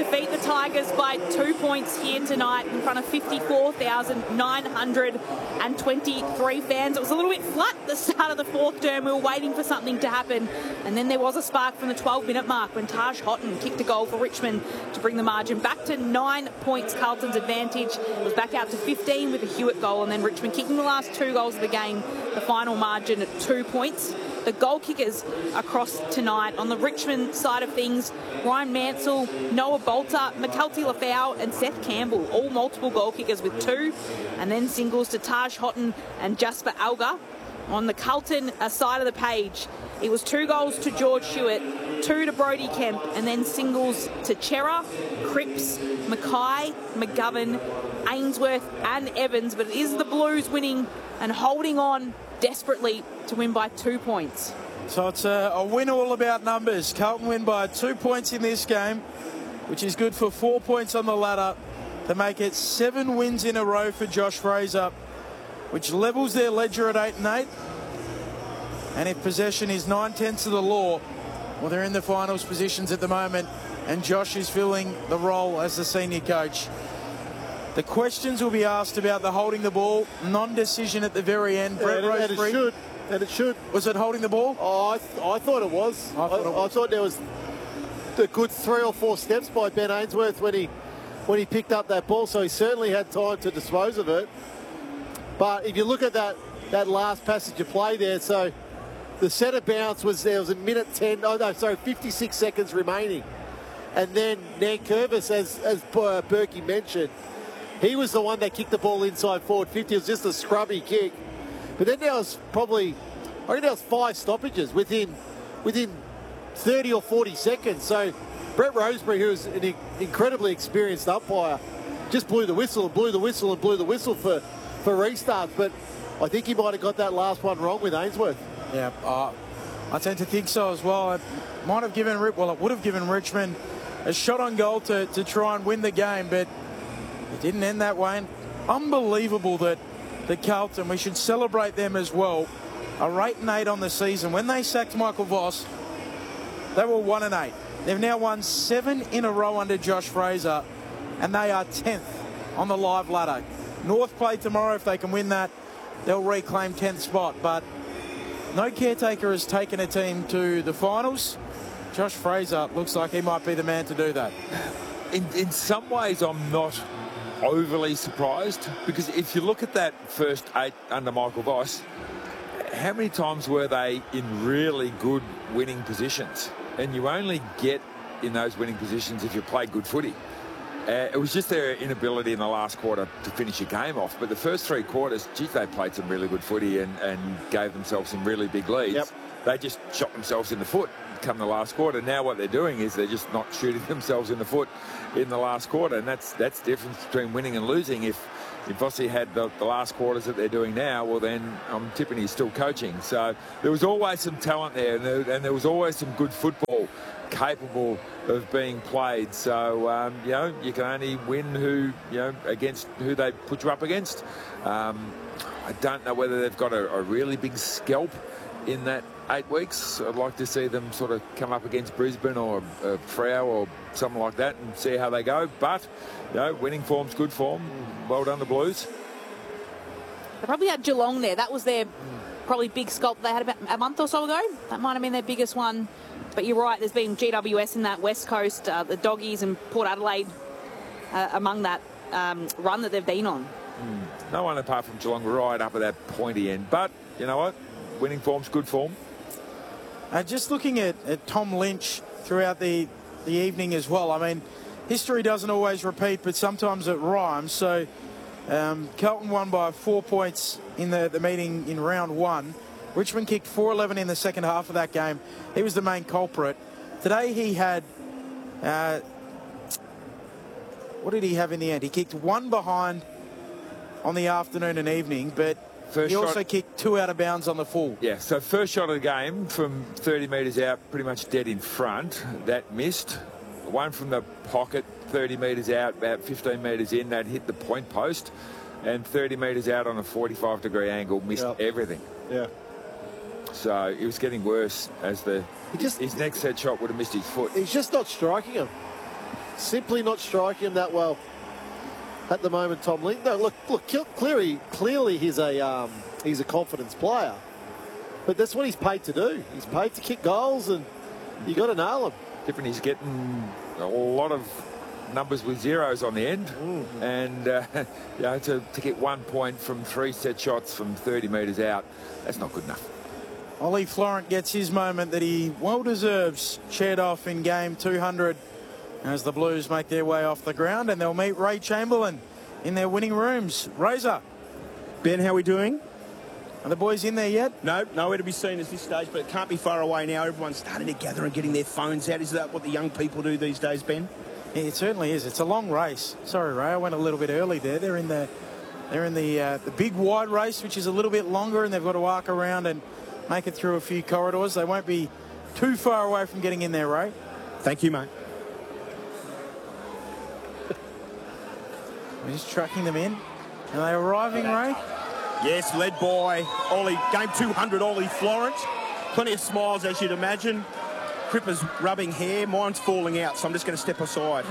defeat the Tigers by 2 points here tonight in front of 54,923 fans. It was a little bit flat at the start of the fourth term. We were waiting for something to happen, and then there was a spark from the 12-minute mark when Taj Houghton kicked a goal for Richmond to bring the margin back to 9 points, Carlton's advantage. It was back out to 15 with a Hewitt goal, and then Richmond kicking the last 2 goals of the game, the final margin at 2 points. The goal kickers across tonight on the Richmond side of things: Ryan Mansell, Noah Bolter, McKelty Lafau and Seth Campbell, all multiple goal kickers with 2, and then singles to Taj Houghton and Jasper Alga. On the Carlton side of the page, it was 2 goals to George Hewitt, 2 to Brody Kemp, and then singles to Chera, Cripps, Mackay, McGovern, Ainsworth and Evans. But it is the Blues winning and holding on desperately to win by 2 points. So it's a win all about numbers. Carlton win by 2 points in this game, which is good for 4 points on the ladder to make it 7 wins in a row for Josh Fraser, which levels their ledger at 8-8. And if possession is 9/10 of the law, well, they're in the finals positions at the moment, and Josh is filling the role as the senior coach. The questions will be asked about the holding the ball, non-decision at the very end. Brett Roseberry. And it should. Was it holding the ball? Oh, I thought it was. I thought there was a good 3 or 4 steps by Ben Ainsworth when he picked up that ball, so he certainly had time to dispose of it. But if you look at that last passage of play there, so the centre bounce was, there was a minute 56 seconds remaining. And then Nankervis, as Berkey mentioned, he was the one that kicked the ball inside forward 50. It was just a scrubby kick. But then there was probably, I think there was 5 stoppages within 30 or 40 seconds. So Brett Roseberry, who is an incredibly experienced umpire, just blew the whistle and blew the whistle and blew the whistle for restarts. But I think he might have got that last one wrong with Ainsworth. Yeah, I tend to think so as well. It might have given, it would have given Richmond a shot on goal to try and win the game, but it didn't end that way. And unbelievable that the Carlton, we should celebrate them as well, are 8-8 on the season. When they sacked Michael Voss, they were 1-8. They've now won 7 in a row under Josh Fraser, and they are 10th on the live ladder. North play tomorrow. If they can win that, they'll reclaim 10th spot. But no caretaker has taken a team to the finals. Josh Fraser looks like he might be the man to do that. In some ways, I'm not overly surprised, because if you look at that first 8 under Michael Voss, how many times were they in really good winning positions? And you only get in those winning positions if you play good footy. It was just their inability in the last quarter to finish a game off. But the first 3 quarters, geez, they played some really good footy and gave themselves some really big leads. Yep. They just shot themselves in the foot come the last quarter. Now what they're doing is they're just not shooting themselves in the foot in the last quarter. And that's the difference between winning and losing. If Vossi had the last quarters that they're doing now, well, then I'm tipping he's still coaching. So there was always some talent there, and there was always some good football capable of being played. So, you can only win against who they put you up against. I don't know whether they've got a really big scalp in that 8 weeks. I'd like to see them sort of come up against Brisbane or Freo or something like that and see how they go. But, winning form's good form. Well done, the Blues. They probably had Geelong there. That was their probably big sculpt they had about a month or so ago. That might have been their biggest one. But you're right, there's been GWS in that West Coast, the Doggies and Port Adelaide among that run that they've been on. No one apart from Geelong right up at that pointy end. But, you know what? Winning form's good form. Just looking at Tom Lynch throughout the evening as well. I mean, history doesn't always repeat, but sometimes it rhymes. So Carlton won by 4 points in the meeting in round 1. Richmond kicked 4-11 in the second half of that game. He was the main culprit. Today he had... what did he have in the end? He kicked 1 behind on the afternoon and evening, but he also kicked 2 out of bounds on the full. Yeah, so first shot of the game from 30 metres out, pretty much dead in front. That missed. One from the pocket, 30 metres out, about 15 metres in, that hit the point post. And 30 metres out on a 45-degree angle, missed everything. Yeah. So it was getting worse as his next set shot would have missed his foot. He's just not striking him. simply not striking him that well at the moment, Tom Lee. No, look, clearly he's a confidence player. But that's what he's paid to do. He's paid to kick goals, and you got to nail him. Different, he's getting a lot of numbers with zeros on the end, and you know, to get 1 point from 3 set shots from 30 metres out, that's not good enough. Ollie Florent gets his moment that he well deserves, shared off in game 200 as the Blues make their way off the ground, and they'll meet Ray Chamberlain in their winning rooms. Razor. Ben, how are we doing? Are the boys in there yet? No, nowhere to be seen at this stage, but it can't be far away now. Everyone's starting to gather and getting their phones out. Is that what the young people do these days, Ben? Yeah, it certainly is. It's a long race. Sorry, Ray, I went a little bit early there. They're in the big wide race, which is a little bit longer, and they've got to arc around and make it through a few corridors. They won't be too far away from getting in there, Ray. Thank you, mate. We're just tracking them in. Are they arriving, Ray? Yes, led by Ollie, game 200, Ollie Florent. Plenty of smiles, as you'd imagine. Cripper's rubbing hair. Mine's falling out, so I'm just going to step aside.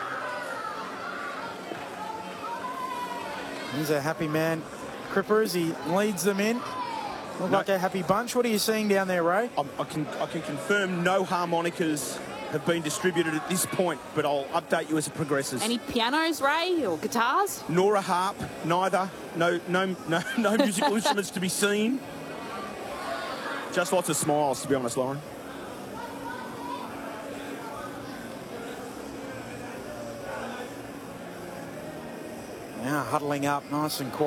He's a happy man. Cripper, as he leads them in. Look like a happy bunch. What are you seeing down there, Ray? I can confirm no harmonicas have been distributed at this point, but I'll update you as it progresses. Any pianos, Ray, or guitars? Nor a harp, neither. No musical instruments to be seen. Just lots of smiles, to be honest, Lauren. Now huddling up nice and quiet.